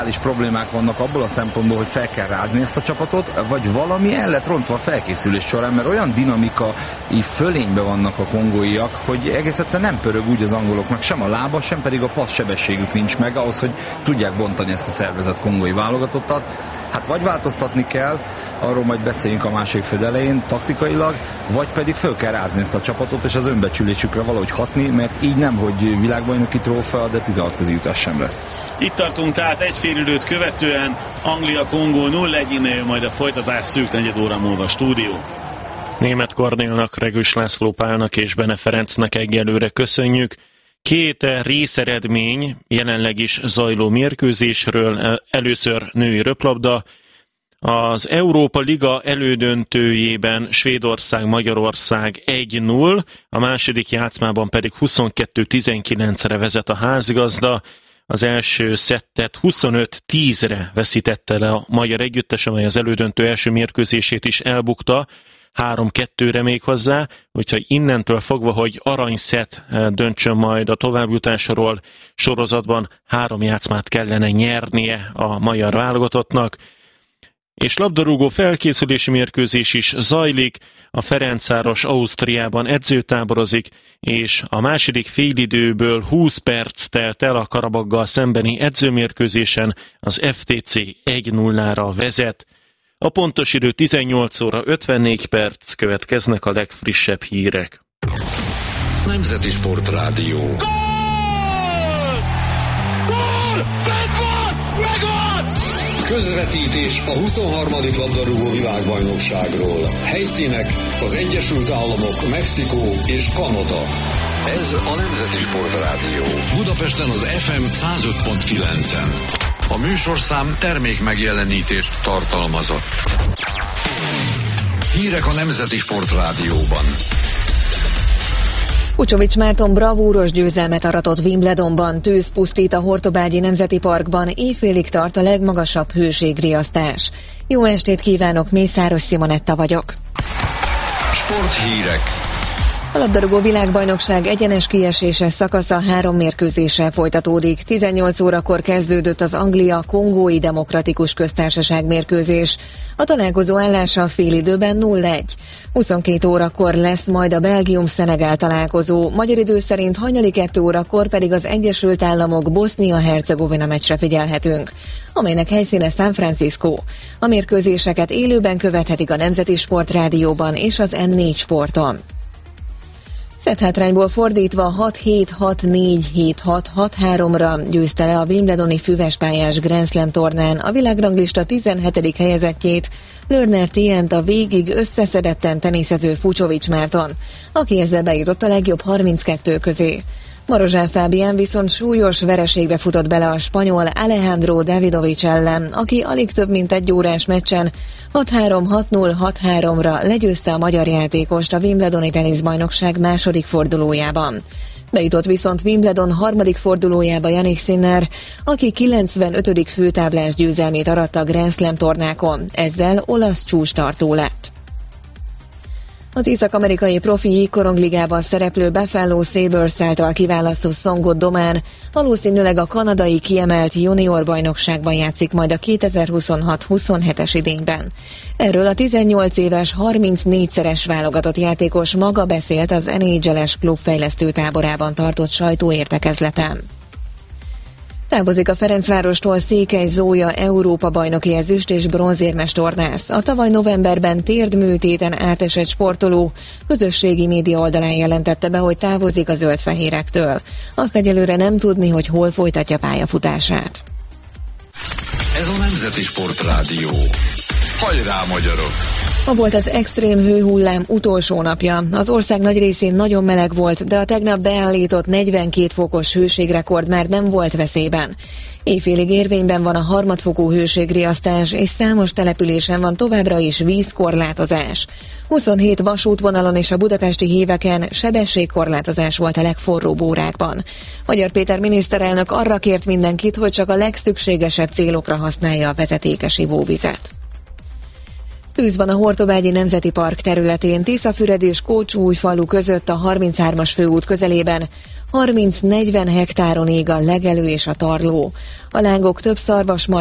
problémák vannak abból a szempontból, hogy fel kell rázni ezt a csapatot, vagy valami el lett rontva a felkészülés során, mert olyan dinamikai fölényben vannak a kongóiak, hogy egész egyszerűen nem pörög úgy az angoloknak sem a lába, sem pedig a passz sebességük nincs meg ahhoz, hogy tudják bontani ezt a szervezett kongói válogatottat. Hát vagy változtatni kell, arról majd beszéljünk a második fél elején taktikailag, vagy pedig föl kell rázni ezt a csapatot, és az önbecsülésükre valahogy hatni, mert így nem, hogy világbajnoki trófea, de 16 közi jutás sem lesz. Itt tartunk tehát egy fél időt követően, Anglia-Kongó 0-1, innen jön majd a folytatás szűk negyed óra múlva stúdió. Németh Kornélnak, Regős László Pálnak és Bene Ferencnek egyelőre köszönjük. Két részeredmény jelenleg is zajló mérkőzésről, először női röplabda. Az Európa Liga elődöntőjében Svédország-Magyarország 1-0, a második játszmában pedig 22-19-re vezet a házigazda. Az első szettet 25-10-re veszítette le a magyar együttes, amely az elődöntő első mérkőzését is elbukta, 3-2-re még hozzá, úgyhogy innentől fogva, hogy aranyszett döntsön majd a továbbjutásról sorozatban, 3 játszmát kellene nyernie a magyar válogatottnak. És labdarúgó felkészülési mérkőzés is zajlik, a Ferencváros Ausztriában edzőtáborozik, és a második félidőből 20 perc telt el a Karabaggal szembeni edzőmérkőzésen, az FTC 1-0-ra vezet. A pontos idő 18 óra 54 perc, következnek a legfrissebb hírek. Nemzeti Sportrádió. Gól! Gól! Megvan! Közvetítés a 23. labdarúgó világbajnokságról. Helyszínek az Egyesült Államok, Mexikó és Kanada. Ez a Nemzeti Sportrádió. Budapesten az FM 105.9-en. A műsorszám termék megjelenítést tartalmazott. Hírek a Nemzeti Sportrádióban. Pucsovics Márton bravúros győzelmet aratott Wimbledonban, tűz pusztít a Hortobágyi Nemzeti Parkban, éjfélig tart a legmagasabb hőségriasztás. Jó estét kívánok, Mészáros Simonetta vagyok. Sporthírek. A labdarúgó világbajnokság egyenes kieséses szakasza 3 mérkőzéssel folytatódik. 18 órakor kezdődött az Anglia-Kongói Demokratikus Köztársaság mérkőzés. A találkozó állása félidőben 0-1. 22 órakor lesz majd a Belgium-Szenegál találkozó, magyar idő szerint hajnali 2 órakor pedig az Egyesült Államok Bosznia-Hercegovina meccsre figyelhetünk, amelynek helyszíne San Francisco. A mérkőzéseket élőben követhetik a Nemzeti Sportrádióban és az N4 Sporton. Szetthátrányból fordítva 6-7, 6-4, 7-6, 6-3-ra győzte le a wimbledoni füvespályás Grand Slam tornán a világranglista 17. helyezettjét, Lerner Tient a végig összeszedetten teniszező Pucsovics Márton, aki ezzel bejutott a legjobb 32 közé. Marozsán Fábián viszont súlyos vereségbe futott bele a spanyol Alejandro Davidovich ellen, aki alig több mint egy órás meccsen 6-3, 6-0, 6-3-ra legyőzte a magyar játékost a Wimbledoni teniszbajnokság második fordulójában. Bejutott viszont Wimbledon harmadik fordulójába Jannik Sinner, aki 95. főtáblás győzelmét aratta a Grand Slam tornákon, ezzel olasz csúcstartó lett. Az észak-amerikai profi jégkorongligában szereplő Buffalo Sabres által kiválasztott Songot Domán valószínűleg a kanadai kiemelt junior bajnokságban játszik majd a 2026-27-es idényben. Erről a 18 éves, 34-szeres válogatott játékos maga beszélt az NHL-es klubfejlesztő táborában tartott sajtóértekezleten. Távozik a Ferencvárostól Székely Zója Európa-bajnoki ezüst és bronzérmes tornász. A tavaly novemberben térdműtéten átesett sportoló közösségi média oldalán jelentette be, hogy távozik a zöldfehérektől. Azt egyelőre nem tudni, hogy hol folytatja pályafutását. Ez a Nemzeti Sportrádió. Hajrá, magyarok! Ma volt az extrém hőhullám utolsó napja. Az ország nagy részén nagyon meleg volt, de a tegnap beállított 42 fokos hőségrekord már nem volt veszélyben. Éjfélig érvényben van a harmadfokú hőségriasztás, és számos településen van továbbra is vízkorlátozás. 27 vasútvonalon és a budapesti híveken sebességkorlátozás volt a legforróbb órákban. Magyar Péter miniszterelnök arra kért mindenkit, hogy csak a legszükségesebb célokra használja a vezetékes ivóvizet. Tűz van a Hortobágyi Nemzeti Park területén, Tiszafüred és Kócsújfalu között a 33-as főút közelében. 30-40 hektáron ég a legelő és a tarló. A lángok több szarvasmarha